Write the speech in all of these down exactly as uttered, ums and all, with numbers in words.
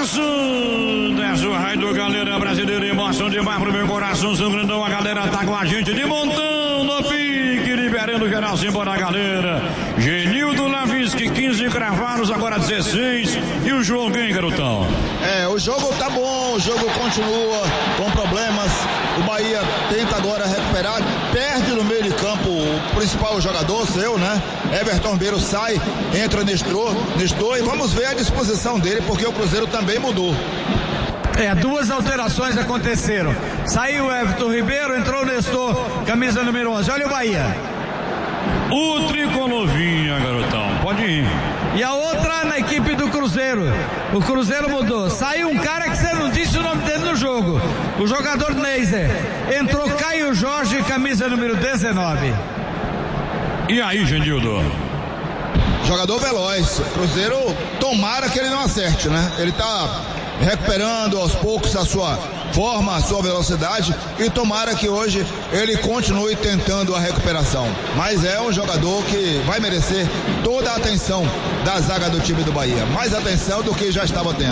coração. Desce o raio do galera brasileira, emoção demais pro meu coração. São Grandão, a galera tá com a gente de montão no pique, liberando geral, simbora a galera. Genildo Lavinsky, quinze cravados, agora dezesseis. E o jogo, hein, garotão? É, o jogo tá bom, o jogo continua com problemas. O Bahia tenta agora recuperar, perde no meio de campo o principal jogador, seu, né? Everton Ribeiro sai, entra Nestor, Nestor e vamos ver a disposição dele, porque o Cruzeiro também mudou. É, duas alterações aconteceram. Saiu o Everton Ribeiro, entrou o Nestor, camisa número onze. Olha o Bahia. O Tricolovinha, garotão, pode ir. E a outra na equipe do Cruzeiro. O Cruzeiro mudou. Saiu um cara que você não disse o nome dele no jogo. O jogador Neiser. Entrou Caio Jorge, camisa número dezenove. E aí, Genildo? Jogador veloz. Cruzeiro, tomara que ele não acerte, né? Ele tá recuperando aos poucos a sua forma, a sua velocidade, e tomara que hoje ele continue tentando a recuperação. Mas é um jogador que vai merecer toda a atenção da zaga do time do Bahia. Mais atenção do que já estava tendo.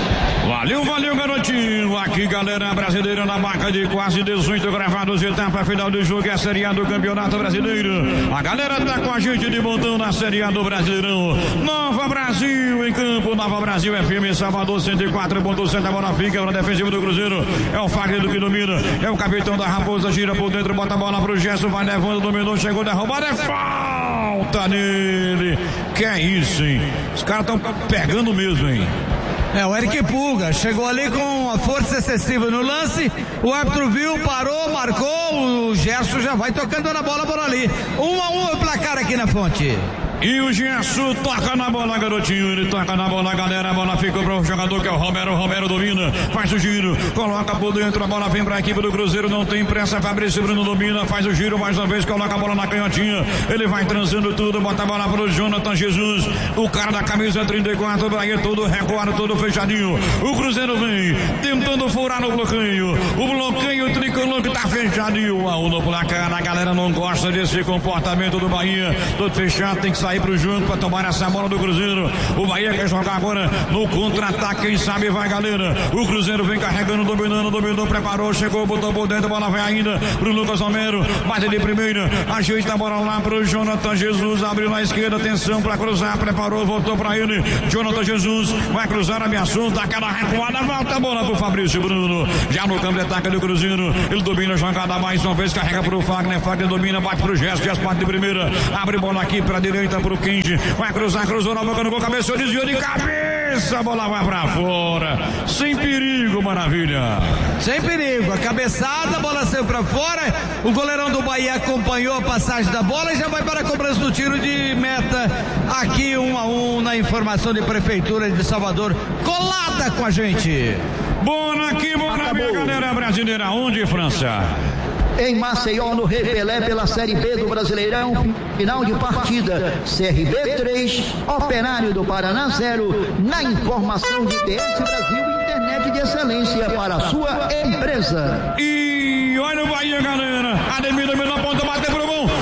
Valeu, valeu, garotinho. Aqui, galera brasileira, na marca de quase dezoito gravados, etapa final do jogo, é a Série A do Campeonato Brasileiro. A galera tá com a gente de montão na Série A do Brasileirão. Nova Brasil em campo, Nova Brasil F M, Salvador cento e quatro ponto sete, a bola fica na defensiva do Cruzeiro. É o Fagner que domina, é o capitão da Raposa, gira por dentro, bota a bola pro Gerson, vai levando, dominou, chegou, derrubado, é falta nele. Que é isso, hein? Os caras estão pegando mesmo, hein? É, o Eric Pulga chegou ali com a força excessiva no lance, o árbitro viu, parou, marcou, o Gerson já vai tocando na bola por ali. Um a um é o placar aqui na Fonte. E o Gerson toca na bola, garotinho, ele toca na bola, galera, a bola ficou para o jogador que é o Romero, o Romero domina, faz o giro, coloca por dentro, a bola vem para a equipe do Cruzeiro, não tem pressa, Fabrício Bruno domina, faz o giro mais uma vez, coloca a bola na canhotinha, ele vai transando tudo, bota a bola para o Jonathan Jesus, o cara da camisa trinta e quatro, Bahia todo recuado, todo fechadinho, o Cruzeiro vem, tentando furar no bloqueio, o bloqueio tricolor que tá fechadinho, a um no placar, a galera não gosta desse comportamento do Bahia, todo fechado, tem que sair pro jogo para tomar essa bola do Cruzeiro. O Bahia quer jogar agora no contra-ataque, quem sabe vai, galera. O Cruzeiro vem carregando, dominando, dominou, preparou, chegou, botou por dentro, a bola vai ainda pro Lucas Romero, bate de primeira, ajeita a bola lá pro Jonathan Jesus, abriu na esquerda, atenção para cruzar, preparou, voltou para ele, Jonathan Jesus vai cruzar, ameaçou, dá aquela recuada, volta a bola pro Fabrício Bruno, já no campo de ataque do Cruzeiro, ele domina a jogada mais uma vez, carrega pro Fagner, Fagner domina, bate pro Gerson, Gerson bate de primeira, abre bola aqui pra direita pro Kenji, vai cruzar, cruzou na boca no gol, cabeçou, desviou de cabeça, a bola vai pra fora, sem perigo, maravilha. Sem perigo, a cabeçada, a bola saiu pra fora, o goleirão do Bahia acompanhou a passagem da bola e já vai para a cobrança do tiro de meta, aqui um a um na informação de Prefeitura de Salvador, colada com a gente. Bora aqui, bora minha galera brasileira, onde, França? Em Maceió, no Rei Pelé, pela Série B do Brasileirão, final de partida, C R B três, Operário do Paraná zero, na informação de B S Brasil, internet de excelência para a sua empresa. E olha o Bahia, galera, Ademir dominou a ponta, bateu pro bom,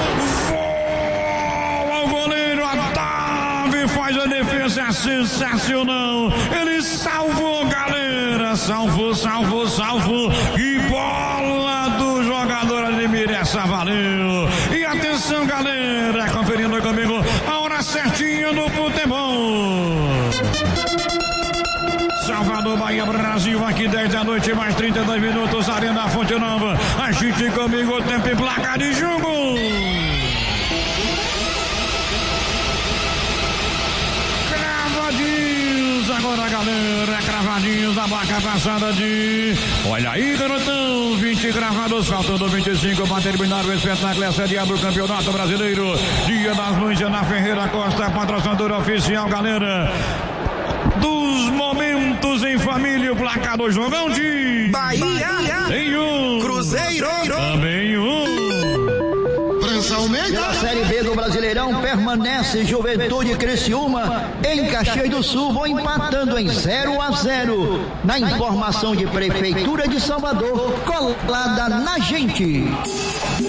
voa o goleiro, Otávio faz a defesa sensacional, ele salvou, galera, salvou, salvou, salvou, que bola do jogador Ademir, essa valeu. E atenção, galera, conferindo comigo a hora certinha do futebol. Salvador, Bahia, Brasil, aqui dez da noite, mais trinta e dois minutos, Arena Fonte Nova, a gente comigo, o tempo e placa de jogo. Agora, galera, cravadinhos da placa passada de... Olha aí, garotão, vinte cravados, faltando vinte e cinco para terminar o espetáculo, essa é a Série A do Campeonato Brasileiro. Dia das Mães, na Ferreira Costa, patrocinadora oficial, galera. Dos momentos em família, o placar do jogão de... Bahia, tem um. Cruzeiro, também um. Pela Série B do Brasileirão, permanece Juventude Criciúma em Caxias do Sul, vão empatando em zero a zero. Na informação de Prefeitura de Salvador, colada na gente.